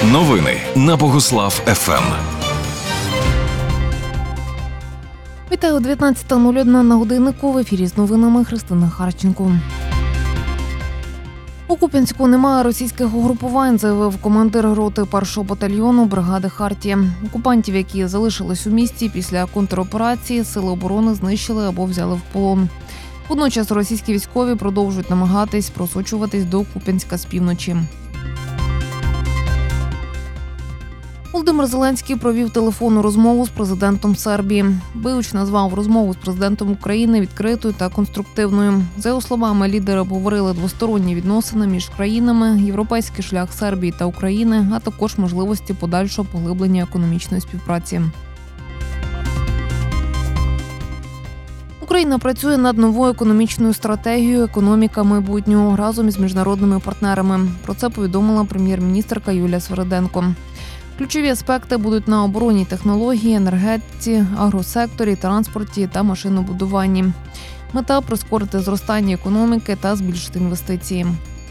Новини на Богуслав ФМ. Вітаю, 19:01 на годиннику. В ефірі з новинами Христина Харченко. У Куп'янську немає російських угрупувань, заявив командир роти 1-го батальйону бригади «Хартія». Окупантів, які залишились у місті після контроперації, сили оборони знищили або взяли в полон. Водночас російські військові продовжують намагатись просочуватись до Куп'янська з півночі. Володимир Зеленський провів телефонну розмову з президентом Сербії. Биуч назвав розмову з президентом України відкритою та конструктивною. За його словами, лідери обговорили двосторонні відносини між країнами, європейський шлях Сербії та України, а також можливості подальшого поглиблення економічної співпраці. Україна працює над новою економічною стратегією «Економіка майбутнього» разом із міжнародними партнерами. Про це повідомила прем'єр-міністерка Юлія Свериденко. Ключові аспекти будуть на оборонній технології, енергетиці, агросекторі, транспорті та машинобудуванні. Мета – прискорити зростання економіки та збільшити інвестиції.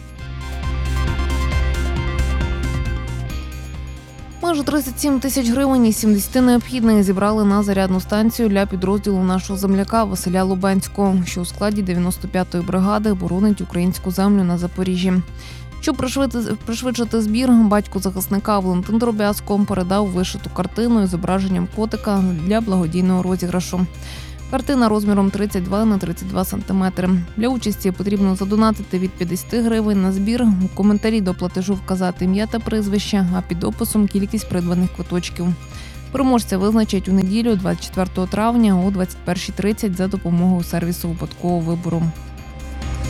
Майже 37 тисяч гривень із 70 необхідних зібрали на зарядну станцію для підрозділу нашого земляка Василя Лубенського, що у складі 95-ї бригади боронить українську землю на Запоріжжі. Щоб пришвидшити збір, батько захисника Валентин Дробязко передав вишиту картину із зображенням котика для благодійного розіграшу. Картина розміром 32 на 32 см. Для участі потрібно задонатити від 50 гривень на збір, у коментарі до платежу вказати ім'я та прізвище, а під описом кількість придбаних квиточків. Переможця визначать у неділю, 24 травня о 21:30 за допомогою сервісу випадкового вибору.